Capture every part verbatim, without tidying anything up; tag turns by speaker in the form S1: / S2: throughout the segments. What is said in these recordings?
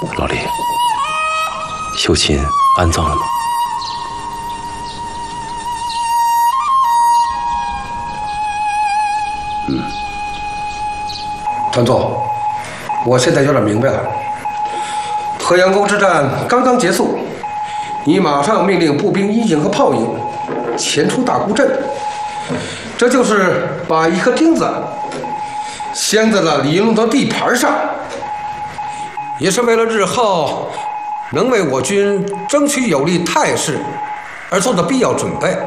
S1: 老李，秀琴安葬了吗？
S2: 嗯，团座，我现在有点明白了。河阳沟之战刚刚结束，你马上命令步兵一营和炮营前出大沽镇，这就是把一颗钉子镶在了李云龙的地盘上，也是为了日后能为我军争取有利态势而做的必要准备。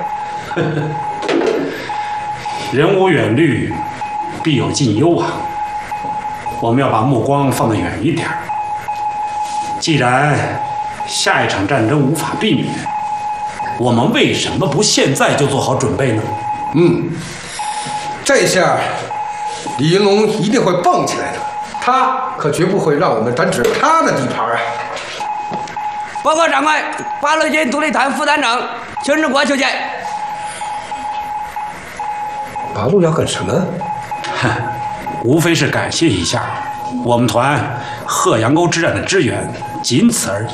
S3: 人无远虑，必有近忧啊！我们要把目光放得远一点。既然下一场战争无法避免，我们为什么不现在就做好准备呢？
S2: 嗯，这下李云龙一定会蹦起来的，他可绝不会让我们沾指他的地盘啊！
S4: 报告长官，八路军独立团副团长孙志国求见。
S2: 八路要干什么？
S3: 哼，无非是感谢一下我们团鹤阳沟之战的支援，仅此而已。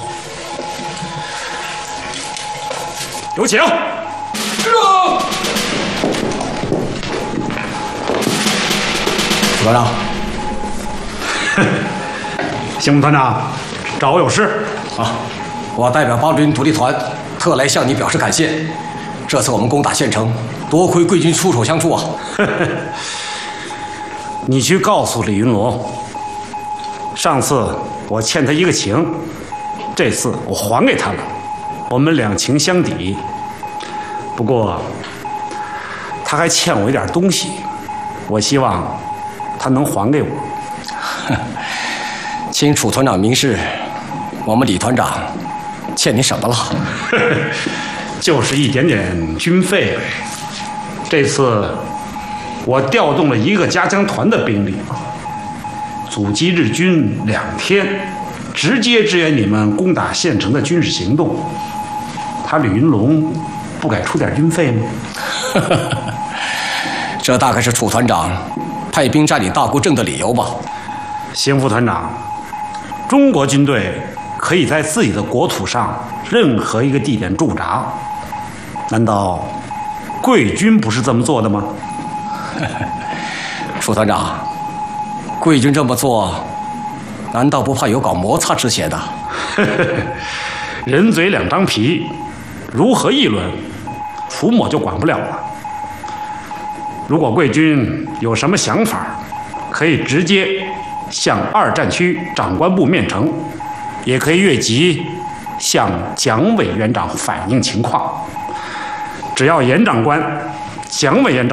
S3: 有请。
S2: 知道。
S5: 副团长。
S3: 邢副团长，找我有事
S5: 啊？我代表八路军独立团特来向你表示感谢。这次我们攻打县城，多亏贵军出手相助啊！
S3: 你去告诉李云龙，上次我欠他一个情，这次我还给他了，我们两情相抵。不过他还欠我一点东西，我希望他能还给我。
S5: 请楚团长明示，我们李团长欠你什么了？
S3: 就是一点点军费。这次我调动了一个加强团的兵力，阻击日军两天，直接支援你们攻打县城的军事行动。他李云龙不该出点军费吗？
S5: 这大概是楚团长派兵占领大沽镇的理由吧？
S3: 邢副团长，中国军队可以在自己的国土上任何一个地点驻扎，难道贵军不是这么做的吗？
S5: 楚团长，贵军这么做，难道不怕有搞摩擦之嫌的？
S3: 人嘴两张皮，如何议论，楚某就管不了了。如果贵军有什么想法，可以直接向二战区长官部面呈，也可以越级向蒋委员长反映情况。只要严长官、蒋委员长